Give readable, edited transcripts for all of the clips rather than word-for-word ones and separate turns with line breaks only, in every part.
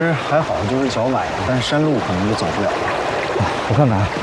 还好，就是脚崴了，但是山路可能就走不了了。
我看看啊，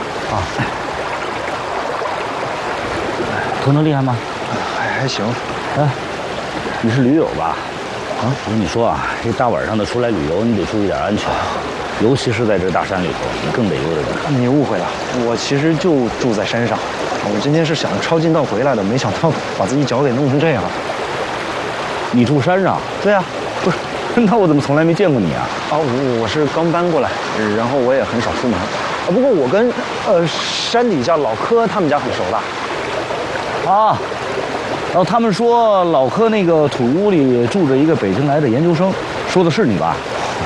头能厉害吗？
还行。
哎，你是驴友吧？啊，我跟你说啊，这大晚上的出来旅游，你得注意点安全，尤其是在这大山里头，你更得悠着点。
你误会了，我其实就住在山上。我今天是想抄近道回来的，没想到把自己脚给弄成这样。
你住山上？
对啊，
不是，那我怎么从来没见过你啊？
我是刚搬过来，然后我也很少出门。不过我跟山底下老柯他们家很熟的。
啊，然后他们说老柯那个土屋里住着一个北京来的研究生，说的是你吧？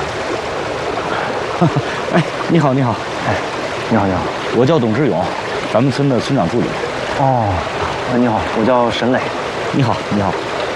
哎，你好，你好，
哎，你好，你好，
我叫董志勇，咱们村的村长助理。
哦，你好，我叫沈磊。
你好，你好。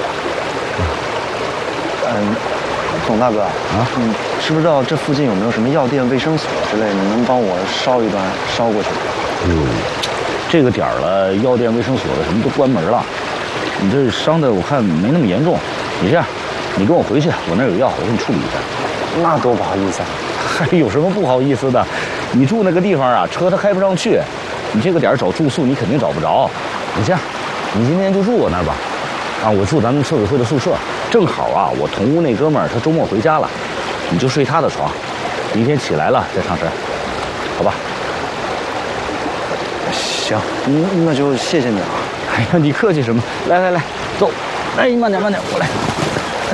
董大哥啊，你知不知道这附近有没有什么药店、卫生所之类的？你能帮我捎一段捎过去吗？
这个点儿了，药店、卫生所的什么都关门了。你这伤的我看没那么严重，你这样，你跟我回去，我那儿有药，我给你处理一下。
那多不好意思啊！
还有什么不好意思的？你住那个地方啊，车它开不上去，你这个点儿找住宿你肯定找不着。你这样，你今天就住我那儿吧。啊，我住咱们村委会的宿舍，正好啊，我同屋那哥们儿他周末回家了，你就睡他的床，明天起来了再上山，好吧？
行，那就谢谢你啊。
哎呀，你客气什么？来来来，走，来，慢点慢点，过来。